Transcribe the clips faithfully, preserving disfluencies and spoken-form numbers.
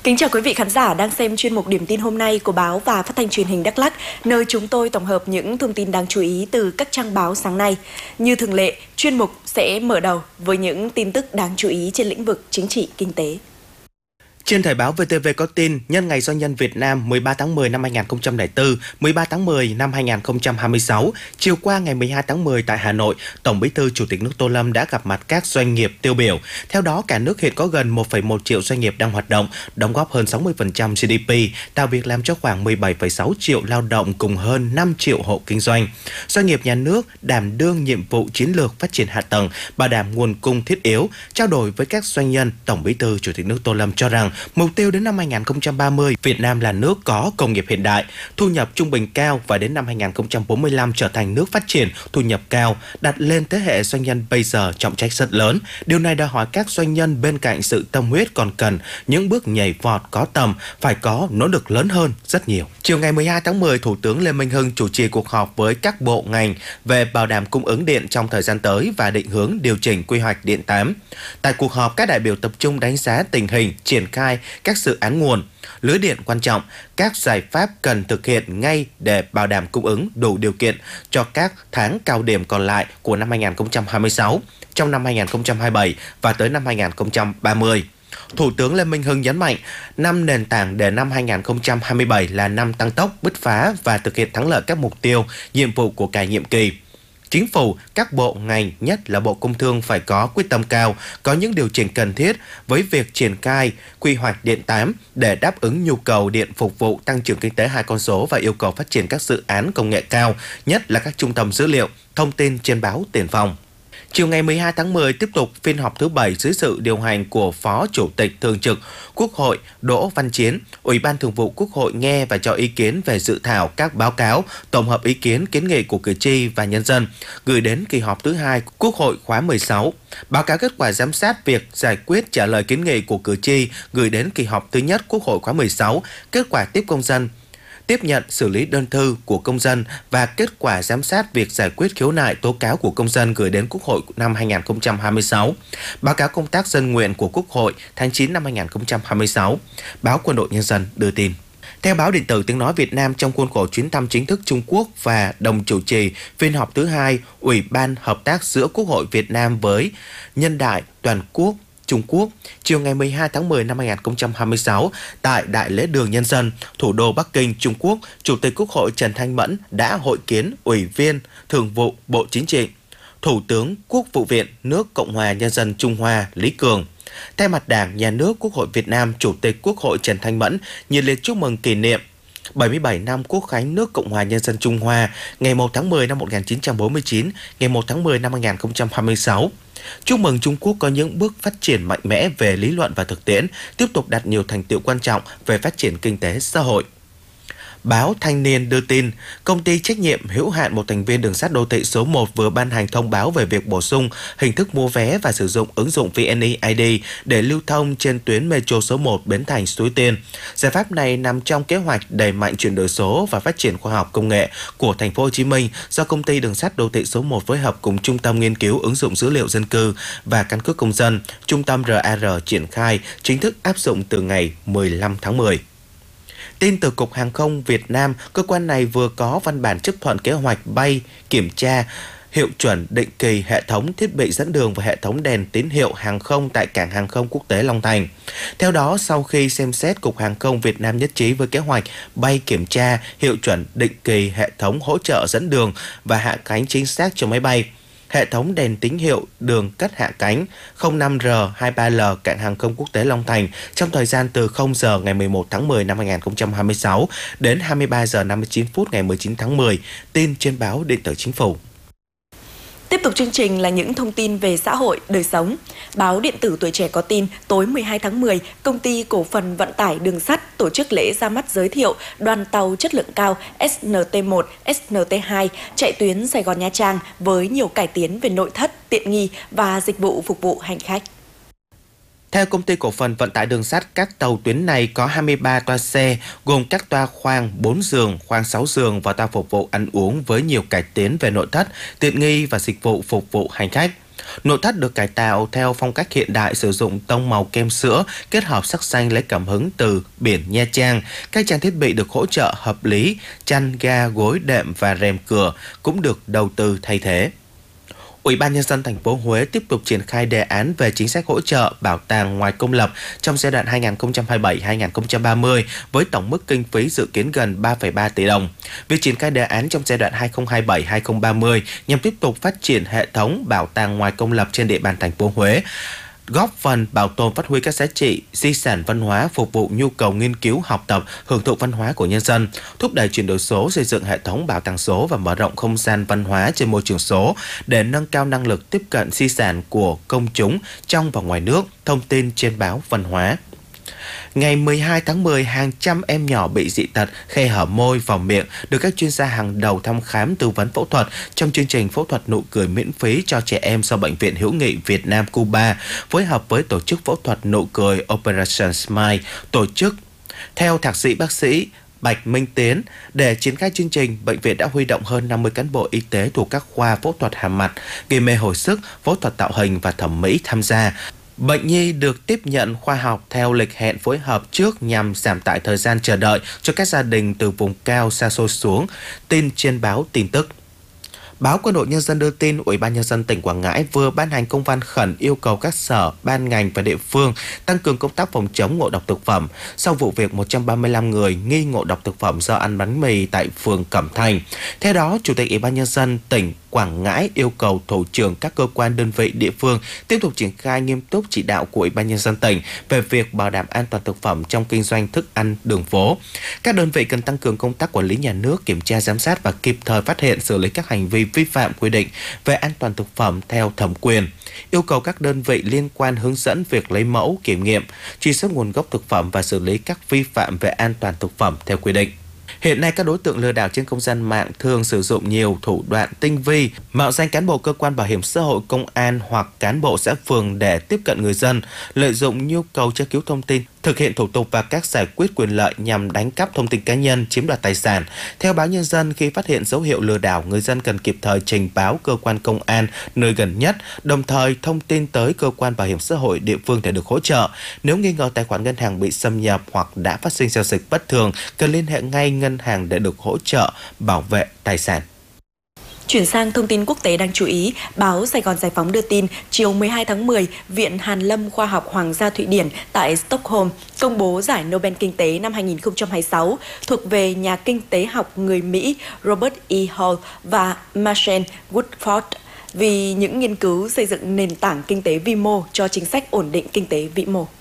Kính chào quý vị khán giả đang xem chuyên mục điểm tin hôm nay của báo và phát thanh truyền hình Đắk Lắk, nơi chúng tôi tổng hợp những thông tin đáng chú ý từ các trang báo sáng nay. Như thường lệ, chuyên mục sẽ mở đầu với những tin tức đáng chú ý trên lĩnh vực chính trị, kinh tế. Trên thời báo vê tê vê có tin, nhân ngày Doanh nhân Việt Nam mười ba tháng mười năm hai nghìn không trăm lẻ bốn, mười ba tháng mười năm hai nghìn không trăm hai mươi sáu, chiều qua ngày mười hai tháng mười tại Hà Nội, Tổng Bí thư Chủ tịch nước Tô Lâm đã gặp mặt các doanh nghiệp tiêu biểu. Theo đó, cả nước hiện có gần một phẩy một triệu doanh nghiệp đang hoạt động, đóng góp hơn sáu mươi phần trăm giê đê pê, tạo việc làm cho khoảng mười bảy phẩy sáu triệu lao động cùng hơn năm triệu hộ kinh doanh. Doanh nghiệp nhà nước đảm đương nhiệm vụ chiến lược phát triển hạ tầng, bảo đảm nguồn cung thiết yếu. Trao đổi với các doanh nhân, Tổng Bí thư Chủ tịch nước Tô Lâm cho rằng mục tiêu đến năm hai nghìn không trăm ba mươi, Việt Nam là nước có công nghiệp hiện đại, thu nhập trung bình cao và đến năm hai nghìn không trăm bốn mươi lăm trở thành nước phát triển, thu nhập cao, đặt lên thế hệ doanh nhân bây giờ trọng trách rất lớn. Điều này đòi hỏi các doanh nhân bên cạnh sự tâm huyết còn cần những bước nhảy vọt có tầm, phải có nỗ lực lớn hơn rất nhiều. Chiều ngày mười hai tháng mười, Thủ tướng Lê Minh Hưng chủ trì cuộc họp với các bộ ngành về bảo đảm cung ứng điện trong thời gian tới và định hướng điều chỉnh quy hoạch điện tám. Tại cuộc họp, các đại biểu tập trung đánh giá tình hình, triển khai các dự án nguồn, lưới điện quan trọng, các giải pháp cần thực hiện ngay để bảo đảm cung ứng đủ điều kiện cho các tháng cao điểm còn lại của năm hai nghìn không trăm hai mươi sáu, trong năm hai nghìn không trăm hai mươi bảy và tới năm hai nghìn không trăm ba mươi. Thủ tướng Lê Minh Hưng nhấn mạnh, năm nền tảng để năm hai nghìn không trăm hai mươi bảy là năm tăng tốc, bứt phá và thực hiện thắng lợi các mục tiêu, nhiệm vụ của cả nhiệm kỳ. Chính phủ, các bộ ngành, nhất là Bộ Công Thương phải có quyết tâm cao, có những điều chỉnh cần thiết với việc triển khai quy hoạch điện tám để đáp ứng nhu cầu điện phục vụ tăng trưởng kinh tế hai con số và yêu cầu phát triển các dự án công nghệ cao, nhất là các trung tâm dữ liệu, thông tin trên báo Tiền Phong. Chiều ngày mười hai tháng mười tiếp tục phiên họp thứ bảy dưới sự điều hành của Phó Chủ tịch Thường trực Quốc hội Đỗ Văn Chiến. Ủy ban Thường vụ Quốc hội nghe và cho ý kiến về dự thảo các báo cáo, tổng hợp ý kiến kiến nghị của cử tri và nhân dân gửi đến kỳ họp thứ hai Quốc hội khóa mười sáu. Báo cáo kết quả giám sát việc giải quyết trả lời kiến nghị của cử tri gửi đến kỳ họp thứ nhất Quốc hội khóa mười sáu, kết quả tiếp công dân, tiếp nhận xử lý đơn thư của công dân và kết quả giám sát việc giải quyết khiếu nại tố cáo của công dân gửi đến Quốc hội năm hai nghìn không trăm hai mươi sáu. Báo cáo công tác dân nguyện của Quốc hội tháng chín năm hai nghìn không trăm hai mươi sáu. Báo Quân đội Nhân dân đưa tin. Theo báo điện tử Tiếng nói Việt Nam, trong khuôn khổ chuyến thăm chính thức Trung Quốc và đồng chủ trì phiên họp thứ hai Ủy ban Hợp tác giữa Quốc hội Việt Nam với Nhân đại Toàn quốc Trung Quốc, chiều ngày mười hai tháng mười năm hai nghìn không trăm hai mươi sáu, tại Đại lễ đường Nhân dân, thủ đô Bắc Kinh, Trung Quốc, Chủ tịch Quốc hội Trần Thanh Mẫn đã hội kiến Ủy viên Thường vụ Bộ Chính trị, Thủ tướng Quốc vụ viện nước Cộng hòa Nhân dân Trung Hoa Lý Cường. Thay mặt Đảng, Nhà nước, Quốc hội Việt Nam, Chủ tịch Quốc hội Trần Thanh Mẫn nhiệt liệt chúc mừng kỷ niệm bảy mươi bảy năm Quốc khánh nước Cộng hòa Nhân dân Trung Hoa, ngày một tháng mười năm một nghìn chín trăm bốn mươi chín, ngày một tháng mười năm hai nghìn không trăm hai mươi sáu. Chúc mừng Trung Quốc có những bước phát triển mạnh mẽ về lý luận và thực tiễn, tiếp tục đạt nhiều thành tựu quan trọng về phát triển kinh tế xã hội. Báo Thanh niên đưa tin, công ty trách nhiệm hữu hạn một thành viên đường sắt đô thị số một vừa ban hành thông báo về việc bổ sung hình thức mua vé và sử dụng ứng dụng vê en e i đê để lưu thông trên tuyến Metro số một Bến Thành - Suối Tiên. Giải pháp này nằm trong kế hoạch đẩy mạnh chuyển đổi số và phát triển khoa học công nghệ của Thành phố Hồ Chí Minh do công ty đường sắt đô thị số một phối hợp cùng Trung tâm nghiên cứu ứng dụng dữ liệu dân cư và căn cước công dân, Trung tâm rờ a rờ triển khai, chính thức áp dụng từ ngày mười lăm tháng mười. Tin từ Cục Hàng không Việt Nam, cơ quan này vừa có văn bản chấp thuận kế hoạch bay kiểm tra hiệu chuẩn định kỳ hệ thống thiết bị dẫn đường và hệ thống đèn tín hiệu hàng không tại Cảng Hàng không Quốc tế Long Thành. Theo đó, sau khi xem xét, Cục Hàng không Việt Nam nhất trí với kế hoạch bay kiểm tra hiệu chuẩn định kỳ hệ thống hỗ trợ dẫn đường và hạ cánh chính xác cho máy bay, hệ thống đèn tín hiệu đường cất hạ cánh không năm R hai ba L Cảng Hàng không Quốc tế Long Thành trong thời gian từ không giờ ngày mười một tháng mười năm hai nghìn không trăm hai mươi sáu đến hai mươi ba giờ năm mươi chín phút ngày mười chín tháng mười, tin trên báo điện tử Chính phủ. Tiếp tục chương trình là những thông tin về xã hội, đời sống. Báo điện tử Tuổi Trẻ có tin, tối mười hai tháng mười, Công ty Cổ phần Vận tải Đường sắt tổ chức lễ ra mắt giới thiệu đoàn tàu chất lượng cao S N T một, S N T hai chạy tuyến Sài Gòn - Nha Trang với nhiều cải tiến về nội thất, tiện nghi và dịch vụ phục vụ hành khách. Theo Công ty Cổ phần Vận tải Đường sắt, các tàu tuyến này có hai mươi ba toa xe, gồm các toa khoang bốn giường, khoang sáu giường và toa phục vụ ăn uống với nhiều cải tiến về nội thất, tiện nghi và dịch vụ phục vụ hành khách. Nội thất được cải tạo theo phong cách hiện đại, sử dụng tông màu kem sữa kết hợp sắc xanh lấy cảm hứng từ biển Nha Trang. Các trang thiết bị được hỗ trợ hợp lý, chăn ga, gối đệm và rèm cửa cũng được đầu tư thay thế. Ủy ban Nhân dân thành phố Huế tiếp tục triển khai đề án về chính sách hỗ trợ bảo tàng ngoài công lập trong giai đoạn hai nghìn không trăm hai mươi bảy đến hai nghìn không trăm ba mươi với tổng mức kinh phí dự kiến gần ba phẩy ba tỷ đồng. Việc triển khai đề án trong giai đoạn hai nghìn không trăm hai mươi bảy đến hai nghìn không trăm ba mươi nhằm tiếp tục phát triển hệ thống bảo tàng ngoài công lập trên địa bàn thành phố Huế, góp phần bảo tồn phát huy các giá trị di sản văn hóa, phục vụ nhu cầu nghiên cứu, học tập, hưởng thụ văn hóa của nhân dân, thúc đẩy chuyển đổi số, xây dựng hệ thống bảo tàng số và mở rộng không gian văn hóa trên môi trường số để nâng cao năng lực tiếp cận di sản của công chúng trong và ngoài nước. Thông tin trên báo Văn hóa. Ngày mười hai tháng mười, hàng trăm em nhỏ bị dị tật khe hở môi, vòng miệng được các chuyên gia hàng đầu thăm khám, tư vấn phẫu thuật trong chương trình phẫu thuật nụ cười miễn phí cho trẻ em do Bệnh viện Hữu nghị Việt Nam Cuba phối hợp với tổ chức phẫu thuật nụ cười Operation Smile tổ chức. Theo thạc sĩ bác sĩ Bạch Minh Tiến, để triển khai chương trình, bệnh viện đã huy động hơn năm mươi cán bộ y tế thuộc các khoa phẫu thuật hàm mặt, gây mê hồi sức, phẫu thuật tạo hình và thẩm mỹ tham gia. Bệnh nhi được tiếp nhận khoa học theo lịch hẹn phối hợp trước nhằm giảm tải thời gian chờ đợi cho các gia đình từ vùng cao xa xôi xuống. Tin trên báo Tin tức. Báo Quân đội Nhân dân đưa tin, Ủy ban Nhân dân tỉnh Quảng Ngãi vừa ban hành công văn khẩn yêu cầu các sở, ban ngành và địa phương tăng cường công tác phòng chống ngộ độc thực phẩm sau vụ việc một trăm ba mươi lăm người nghi ngộ độc thực phẩm do ăn bánh mì tại phường Cẩm Thành. Theo đó, Chủ tịch Ủy ban Nhân dân tỉnh Quảng Ngãi yêu cầu thủ trưởng các cơ quan đơn vị địa phương tiếp tục triển khai nghiêm túc chỉ đạo của Ủy ban Nhân dân tỉnh về việc bảo đảm an toàn thực phẩm trong kinh doanh thức ăn đường phố. Các đơn vị cần tăng cường công tác quản lý nhà nước, kiểm tra giám sát và kịp thời phát hiện xử lý các hành vi vi phạm quy định về an toàn thực phẩm theo thẩm quyền. Yêu cầu các đơn vị liên quan hướng dẫn việc lấy mẫu, kiểm nghiệm, truy xuất nguồn gốc thực phẩm và xử lý các vi phạm về an toàn thực phẩm theo quy định. Hiện nay, các đối tượng lừa đảo trên không gian mạng thường sử dụng nhiều thủ đoạn tinh vi, mạo danh cán bộ cơ quan bảo hiểm xã hội, công an hoặc cán bộ xã phường để tiếp cận người dân, lợi dụng nhu cầu tra cứu thông tin, thực hiện thủ tục và các giải quyết quyền lợi nhằm đánh cắp thông tin cá nhân, chiếm đoạt tài sản. Theo báo Nhân dân, khi phát hiện dấu hiệu lừa đảo, người dân cần kịp thời trình báo cơ quan công an nơi gần nhất, đồng thời thông tin tới cơ quan bảo hiểm xã hội địa phương để được hỗ trợ. Nếu nghi ngờ tài khoản ngân hàng bị xâm nhập hoặc đã phát sinh giao dịch bất thường, cần liên hệ ngay ngân hàng để được hỗ trợ bảo vệ tài sản. Chuyển sang thông tin quốc tế đáng chú ý, báo Sài Gòn Giải phóng đưa tin, chiều mười hai tháng mười, Viện Hàn lâm Khoa học Hoàng gia Thụy Điển tại Stockholm công bố giải Nobel Kinh tế năm hai nghìn không trăm hai mươi sáu thuộc về nhà kinh tế học người Mỹ Robert E. Hall và Marshall Woodford vì những nghiên cứu xây dựng nền tảng kinh tế vi mô cho chính sách ổn định kinh tế vĩ mô.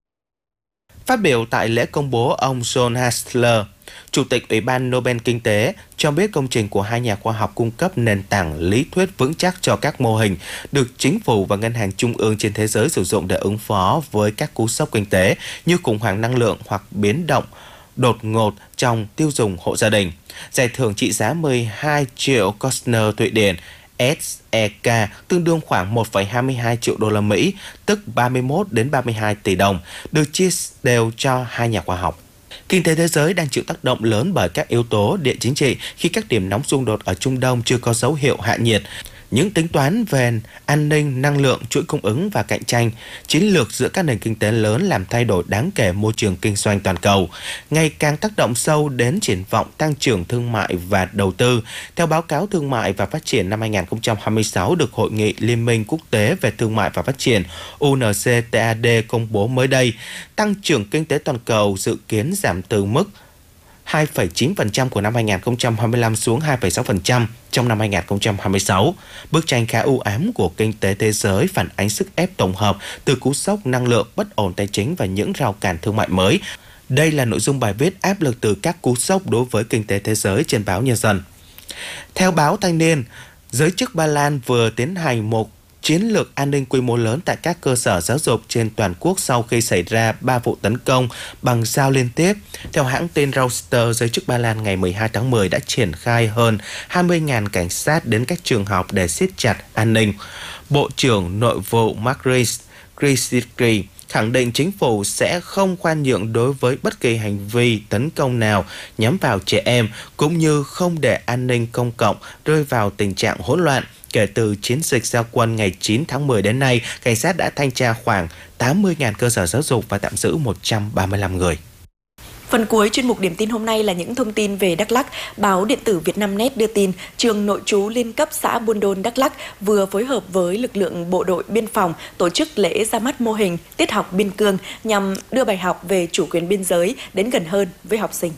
Phát biểu tại lễ công bố, ông John Hassler, Chủ tịch Ủy ban Nobel Kinh tế, cho biết công trình của hai nhà khoa học cung cấp nền tảng lý thuyết vững chắc cho các mô hình được chính phủ và ngân hàng trung ương trên thế giới sử dụng để ứng phó với các cú sốc kinh tế như khủng hoảng năng lượng hoặc biến động đột ngột trong tiêu dùng hộ gia đình. Giải thưởng trị giá mười hai triệu Kostner Thụy Điển ét e ca tương đương khoảng một phẩy hai mươi hai triệu đô la Mỹ, tức ba mươi mốt đến ba mươi hai tỷ đồng, được chia đều cho hai nhà khoa học. Kinh tế thế giới đang chịu tác động lớn bởi các yếu tố địa chính trị khi các điểm nóng xung đột ở Trung Đông chưa có dấu hiệu hạ nhiệt. Những tính toán về an ninh, năng lượng, chuỗi cung ứng và cạnh tranh, chiến lược giữa các nền kinh tế lớn làm thay đổi đáng kể môi trường kinh doanh toàn cầu, ngày càng tác động sâu đến triển vọng tăng trưởng thương mại và đầu tư. Theo báo cáo Thương mại và Phát triển năm hai nghìn không trăm hai mươi sáu được Hội nghị Liên minh Quốc tế về Thương mại và Phát triển U N C T A D công bố mới đây, tăng trưởng kinh tế toàn cầu dự kiến giảm từ mức hai phẩy chín phần trăm của năm hai nghìn không trăm hai mươi lăm xuống hai phẩy sáu phần trăm trong năm hai nghìn không trăm hai mươi sáu. Bức tranh khá u ám của kinh tế thế giới phản ánh sức ép tổng hợp từ cú sốc năng lượng, bất ổn tài chính và những rào cản thương mại mới. Đây là nội dung bài viết áp lực từ các cú sốc đối với kinh tế thế giới trên báo Nhân dân. Theo báo Thanh niên, giới chức Ba Lan vừa tiến hành một chiến lược an ninh quy mô lớn tại các cơ sở giáo dục trên toàn quốc sau khi xảy ra ba vụ tấn công bằng dao liên tiếp. Theo hãng tin Reuters, giới chức Ba Lan ngày mười hai tháng mười đã triển khai hơn hai mươi nghìn cảnh sát đến các trường học để siết chặt an ninh. Bộ trưởng Nội vụ Maris Krzyzewski khẳng định chính phủ sẽ không khoan nhượng đối với bất kỳ hành vi tấn công nào nhắm vào trẻ em, cũng như không để an ninh công cộng rơi vào tình trạng hỗn loạn. Kể từ chiến dịch giao quân ngày chín tháng mười đến nay, cảnh sát đã thanh tra khoảng tám mươi nghìn cơ sở giáo dục và tạm giữ một trăm ba mươi lăm người. Phần cuối chuyên mục điểm tin hôm nay là những thông tin về Đắk Lắk. Báo điện tử Vietnamnet đưa tin, trường nội trú liên cấp xã Buôn Đôn, Đắk Lắk vừa phối hợp với lực lượng bộ đội biên phòng tổ chức lễ ra mắt mô hình tiết học biên cương nhằm đưa bài học về chủ quyền biên giới đến gần hơn với học sinh.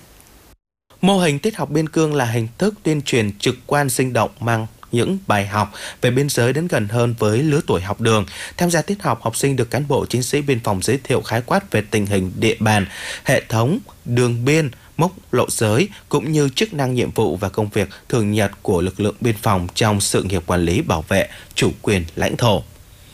Mô hình tiết học biên cương là hình thức tuyên truyền trực quan sinh động mang những bài học về biên giới đến gần hơn với lứa tuổi học đường. Tham gia tiết học, học sinh được cán bộ chiến sĩ biên phòng giới thiệu khái quát về tình hình địa bàn, hệ thống, đường biên, mốc lộ giới cũng như chức năng, nhiệm vụ và công việc thường nhật của lực lượng biên phòng trong sự nghiệp quản lý, bảo vệ chủ quyền lãnh thổ.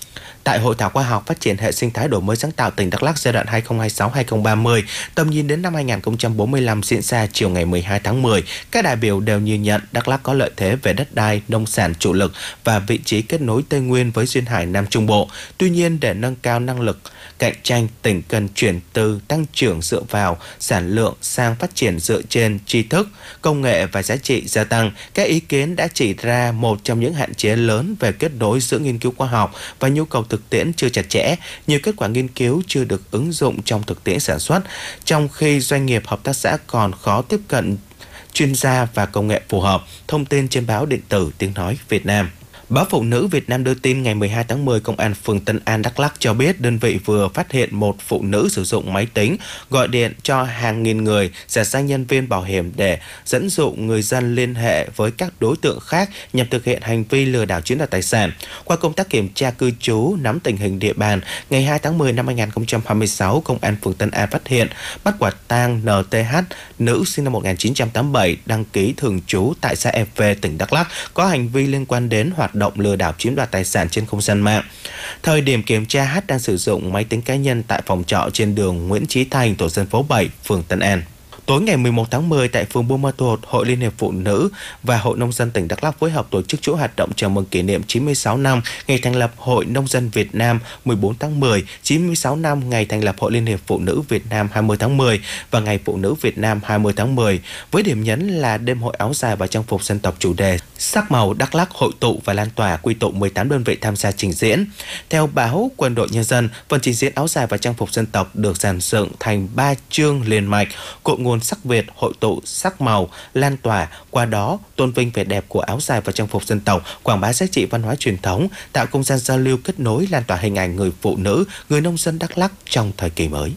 Tại Hội thảo khoa học phát triển hệ sinh thái đổi mới sáng tạo tỉnh Đắk Lắk giai đoạn hai nghìn không trăm hai mươi sáu đến hai nghìn không trăm ba mươi, tầm nhìn đến năm hai nghìn không trăm bốn mươi lăm diễn ra chiều ngày mười hai tháng mười, các đại biểu đều nhìn nhận Đắk Lắk có lợi thế về đất đai, nông sản chủ lực và vị trí kết nối Tây Nguyên với duyên hải Nam Trung Bộ. Tuy nhiên, để nâng cao năng lực cạnh tranh, tỉnh cần chuyển từ tăng trưởng dựa vào sản lượng sang phát triển dựa trên tri thức, công nghệ và giá trị gia tăng. Các ý kiến đã chỉ ra một trong những hạn chế lớn về kết nối giữa nghiên cứu khoa học và nhu cầu thực tiễn chưa chặt chẽ. Nhiều kết quả nghiên cứu chưa được ứng dụng trong thực tiễn sản xuất, trong khi doanh nghiệp, hợp tác xã còn khó tiếp cận chuyên gia và công nghệ phù hợp. Thông tin trên báo điện tử Tiếng Nói Việt Nam. Báo Phụ nữ Việt Nam đưa tin ngày mười hai tháng mười, Công an phường Tân An, Đắk Lắk cho biết đơn vị vừa phát hiện một phụ nữ sử dụng máy tính gọi điện cho hàng nghìn người giả danh nhân viên bảo hiểm để dẫn dụ người dân liên hệ với các đối tượng khác nhằm thực hiện hành vi lừa đảo chiếm đoạt tài sản. Qua công tác kiểm tra cư trú, nắm tình hình địa bàn, ngày hai tháng mười năm hai nghìn không trăm hai mươi sáu, Công an phường Tân An phát hiện bắt quả tang en tê hát, nữ sinh năm một nghìn chín trăm tám mươi bảy, đăng ký thường trú tại xã e vê, tỉnh Đắk Lắk, có hành vi liên quan đến hoạt động động lừa đảo chiếm đoạt tài sản trên không gian mạng. Thời điểm kiểm tra, H đang sử dụng máy tính cá nhân tại phòng trọ trên đường Nguyễn Chí Thành, tổ dân phố bảy, phường Tân An. Tối ngày mười một tháng mười, tại phường Buôn Ma Thuột, Hội Liên hiệp Phụ nữ và Hội Nông dân tỉnh Đắk Lắk phối hợp tổ chức chuỗi hoạt động chào mừng kỷ niệm chín mươi sáu năm ngày thành lập Hội Nông dân Việt Nam mười bốn tháng mười, chín mươi sáu năm ngày thành lập Hội Liên hiệp Phụ nữ Việt Nam hai mươi tháng mười và Ngày Phụ nữ Việt Nam hai mươi tháng mười, với điểm nhấn là đêm hội áo dài và trang phục dân tộc chủ đề Sắc màu Đắk Lắk hội tụ và lan tỏa, quy tụ mười tám đơn vị tham gia trình diễn. Theo báo Quân đội Nhân dân, phần trình diễn áo dài và trang phục dân tộc được dàn dựng thành ba chương liền mạch, cội nguồn sắc Việt, hội tụ sắc màu, lan tỏa, qua đó tôn vinh vẻ đẹp của áo dài và trang phục dân tộc, quảng bá giá trị văn hóa truyền thống, tạo không gian giao lưu kết nối, lan tỏa hình ảnh người phụ nữ, người nông dân Đắk Lắk trong thời kỳ mới.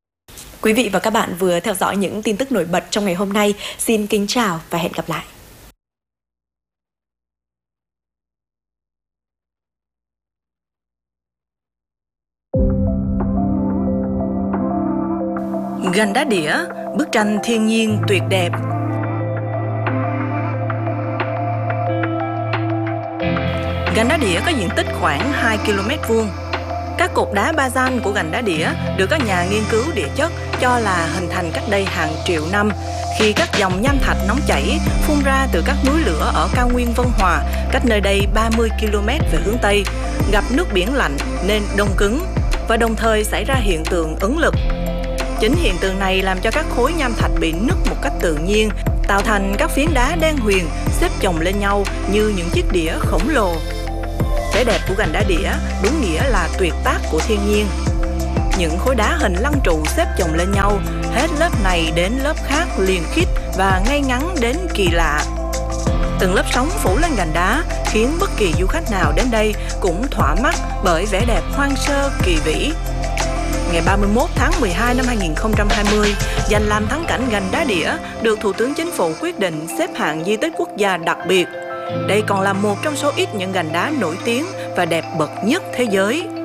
Quý vị và các bạn vừa theo dõi những tin tức nổi bật trong ngày hôm nay. Xin kính chào và hẹn gặp lại. Gành đá đĩa, bức tranh thiên nhiên tuyệt đẹp. Gành đá đĩa có diện tích khoảng hai ki lô mét vuông. Các cột đá ba gian của gành đá đĩa được các nhà nghiên cứu địa chất cho là hình thành cách đây hàng triệu năm, khi các dòng nham thạch nóng chảy phun ra từ các núi lửa ở cao nguyên Vân Hòa, cách nơi đây ba mươi ki lô mét về hướng Tây, gặp nước biển lạnh nên đông cứng và đồng thời xảy ra hiện tượng ứng lực. Chính hiện tượng này làm cho các khối nham thạch bị nứt một cách tự nhiên, tạo thành các phiến đá đen huyền xếp chồng lên nhau như những chiếc đĩa khổng lồ. Vẻ đẹp của gành đá đĩa đúng nghĩa là tuyệt tác của thiên nhiên. Những khối đá hình lăng trụ xếp chồng lên nhau, hết lớp này đến lớp khác liền khít và ngay ngắn đến kỳ lạ. Từng lớp sóng phủ lên gành đá khiến bất kỳ du khách nào đến đây cũng thỏa mắt bởi vẻ đẹp hoang sơ kỳ vĩ. Ngày ba mươi mốt tháng mười hai năm hai nghìn không trăm hai mươi, giành làm thắng cảnh gành đá đĩa được Thủ tướng Chính phủ quyết định xếp hạng di tích quốc gia đặc biệt. Đây còn là một trong số ít những gành đá nổi tiếng và đẹp bậc nhất thế giới.